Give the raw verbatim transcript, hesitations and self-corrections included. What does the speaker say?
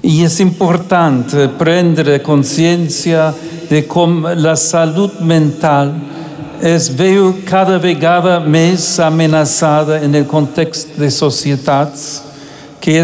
I és important prendre consciència de com la salut mental es veu cada vegada més amenaçada en el context de societats